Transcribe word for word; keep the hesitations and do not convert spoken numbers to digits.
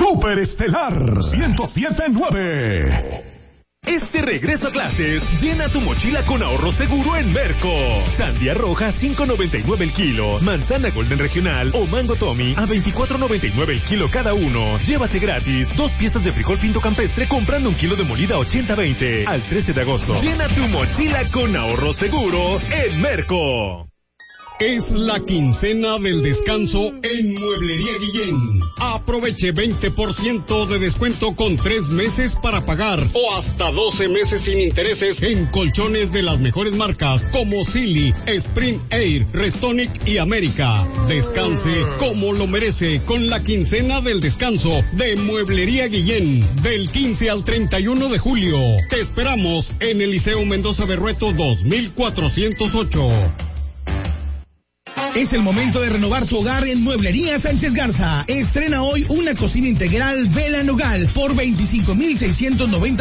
Super Estelar ciento siete punto nueve. Este regreso a clases, llena tu mochila con ahorro seguro en Merco. Sandía roja, cinco noventa y nueve el kilo. Manzana Golden Regional o Mango Tommy a veinticuatro noventa y nueve el kilo cada uno. Llévate gratis dos piezas de frijol pinto campestre comprando un kilo de molida ochenta veinte. Al trece de agosto. Llena tu mochila con ahorro seguro en Merco. Es la quincena del descanso en Mueblería Guillén. Aproveche veinte por ciento de descuento con tres meses para pagar o hasta doce meses sin intereses en colchones de las mejores marcas como Silly, Spring Air, Restonic y América. Descanse como lo merece con la quincena del descanso de Mueblería Guillén del quince al treinta y uno de julio. Te esperamos en el Liceo Mendoza Berrueto dos mil cuatrocientos ocho. Es el momento de renovar tu hogar en Mueblería Sánchez Garza. Estrena hoy una cocina integral Vela Nogal por veinticinco mil seiscientos noventa